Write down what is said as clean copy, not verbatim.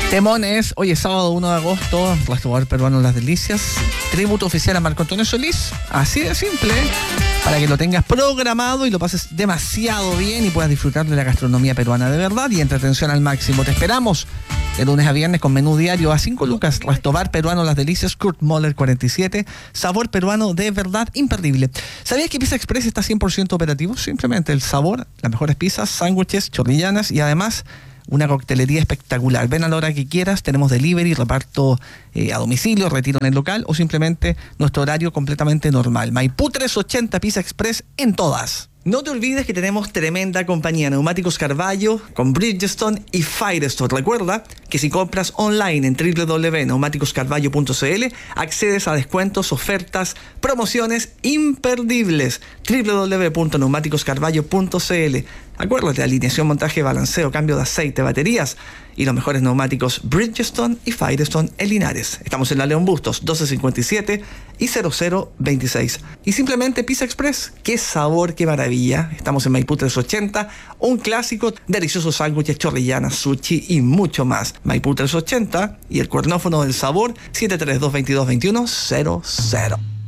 Temones, hoy es sábado 1 de agosto, Restaurante Peruano Las Delicias, tributo oficial a Marco Antonio Solís, así de simple, para que lo tengas programado y lo pases demasiado bien y puedas disfrutar de la gastronomía peruana de verdad y entretención al máximo. Te esperamos de lunes a viernes con menú diario a 5 lucas, Restaurante Peruano Las Delicias, Kurt Moller 47, sabor peruano de verdad imperdible. ¿Sabías que Pizza Express está 100% operativo? Simplemente el sabor, las mejores pizzas, sándwiches, chorrillanas y además una coctelería espectacular. Ven a la hora que quieras, tenemos delivery, reparto a domicilio, retiro en el local o simplemente nuestro horario completamente normal. Maipú 380 Pizza Express en todas. No te olvides que tenemos tremenda compañía, Neumáticos Carvalho, con Bridgestone y Firestone. Recuerda que si compras online en www.neumáticoscarvalho.cl accedes a descuentos, ofertas, promociones imperdibles. www.neumáticoscarvalho.cl. Acuérdate, alineación, montaje, balanceo, cambio de aceite, baterías y los mejores neumáticos Bridgestone y Firestone en Linares. Estamos en la León Bustos, 1257 y 0026. Y simplemente Pizza Express, qué sabor, qué maravilla. Estamos en Maipú 380, un clásico, deliciosos sándwiches, chorrillanas, sushi y mucho más. Maipú 380 y el cuernófono del sabor 732-2221-00.